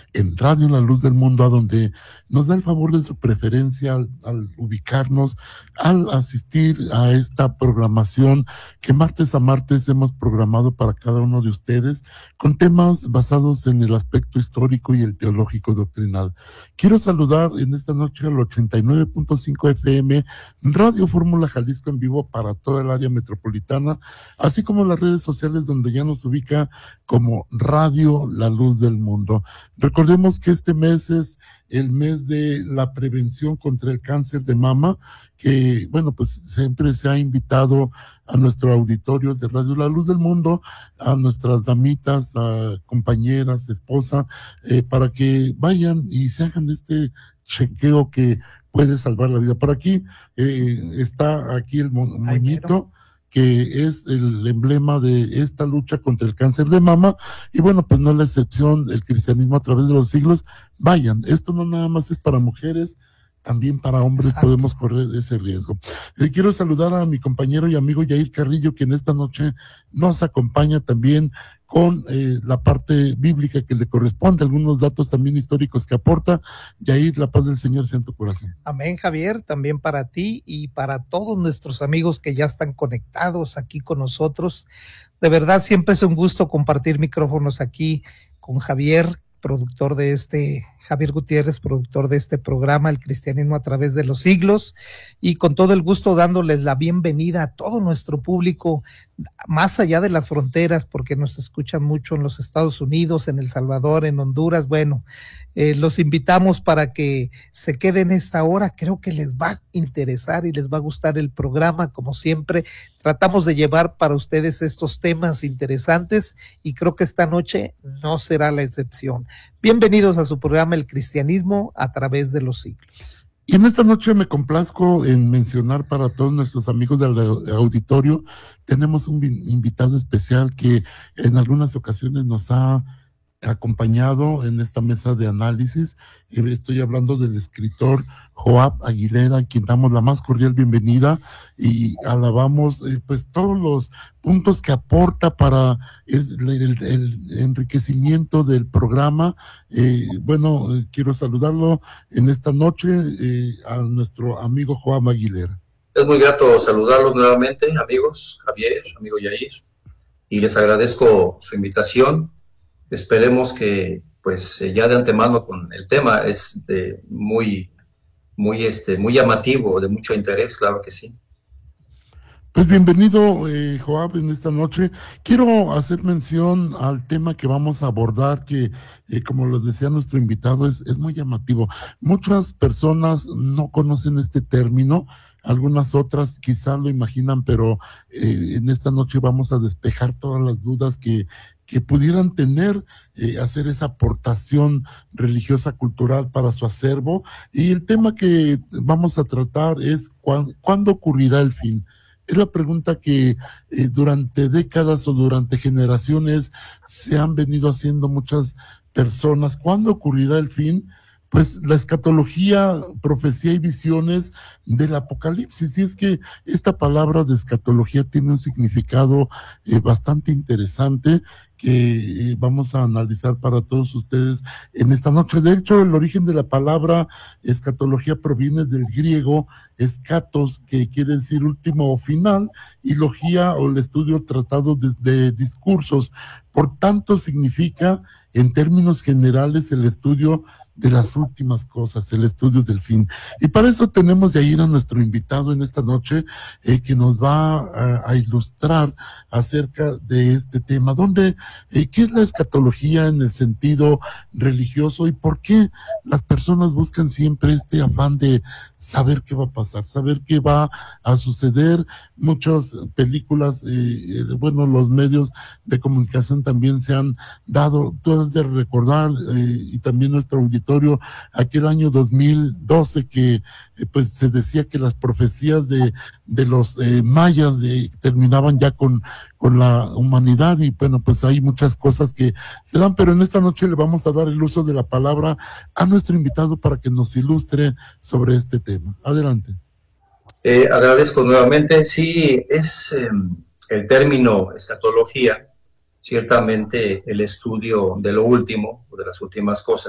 en Radio La Luz del Mundo, a donde nos da el favor de su preferencia al ubicarnos, al asistir a esta programación que martes a martes hemos programado para cada uno de ustedes, con temas basados en el aspecto histórico y el teológico doctrinal. Quiero saludar en esta noche al 89.5 FM, Radio Fórmula Jalisco en vivo para toda el área metropolitana, así como las redes sociales donde ya nos ubica como Radio La Luz del Mundo. Recordemos que este mes es el mes de la prevención contra el cáncer de mama, que, bueno, pues siempre se ha invitado a nuestro auditorio de Radio La Luz del Mundo, a nuestras damitas, a compañeras, esposa, para que vayan y se hagan este chequeo que puede salvar la vida. Por aquí está aquí el moñito, que es el emblema de esta lucha contra el cáncer de mama, y bueno, pues no es la excepción, el cristianismo a través de los siglos. Vayan, esto no nada más es para mujeres, también para hombres. Exacto. Podemos correr ese riesgo. Quiero saludar a mi compañero y amigo Yair Carrillo, que en esta noche nos acompaña también con la parte bíblica que le corresponde, algunos datos también históricos que aporta. Yair, la paz del Señor sea en tu corazón. Amén, Javier, también para ti y para todos nuestros amigos que ya están conectados aquí con nosotros. De verdad, siempre es un gusto compartir micrófonos aquí con Javier, Javier Gutiérrez, productor de este programa, El Cristianismo a través de los siglos, y con todo el gusto dándoles la bienvenida a todo nuestro público, más allá de las fronteras, porque nos escuchan mucho en los Estados Unidos, en El Salvador, en Honduras. Bueno, los invitamos para que se queden esta hora. Creo que les va a interesar y les va a gustar el programa. Como siempre, tratamos de llevar para ustedes estos temas interesantes y creo que esta noche no será la excepción. Bienvenidos a su programa El Cristianismo a través de los siglos. Y en esta noche me complazco en mencionar para todos nuestros amigos del auditorio, tenemos un invitado especial que en algunas ocasiones nos ha acompañado en esta mesa de análisis. Estoy hablando del escritor Joab Aguilera, a quien damos la más cordial bienvenida y alabamos pues todos los puntos que aporta para el enriquecimiento del programa. Quiero saludarlo en esta noche a nuestro amigo Joab Aguilera. Es muy grato saludarlos nuevamente, amigos, Javier, amigo Yair, y les agradezco su invitación. Esperemos que, pues, ya de antemano con el tema es muy llamativo, de mucho interés, claro que sí. Pues bienvenido, Joab, en esta noche. Quiero hacer mención al tema que vamos a abordar, que, como lo decía nuestro invitado, es muy llamativo. Muchas personas no conocen este término, algunas otras quizá lo imaginan, pero en esta noche vamos a despejar todas las dudas que pudieran tener, hacer esa aportación religiosa cultural para su acervo. Y el tema que vamos a tratar es ¿cuándo ocurrirá el fin? Es la pregunta que durante décadas o durante generaciones se han venido haciendo muchas personas. ¿Cuándo ocurrirá el fin? Pues la escatología, profecía y visiones del Apocalipsis. Y es que esta palabra de escatología tiene un significado bastante interesante que vamos a analizar para todos ustedes en esta noche. De hecho, el origen de la palabra escatología proviene del griego escatos, que quiere decir último o final, y logía o el estudio tratado de discursos. Por tanto, significa, en términos generales, el estudio de las últimas cosas, el estudio del fin. Y para eso tenemos de ahí a nuestro invitado en esta noche, que nos va a ilustrar acerca de este tema. ¿Qué es la escatología en el sentido religioso y por qué las personas buscan siempre este afán de saber qué va a pasar, saber qué va a suceder? Muchas películas, los medios de comunicación también se han dado, tú has de recordar, y también nuestro auditorio, aquel año 2012 que pues se decía que las profecías de los mayas terminaban ya con la humanidad, y bueno, pues hay muchas cosas que se dan, pero en esta noche le vamos a dar el uso de la palabra a nuestro invitado para que nos ilustre sobre este tema. Adelante. Agradezco nuevamente. Sí, es el término escatología, ciertamente el estudio de lo último, o de las últimas cosas,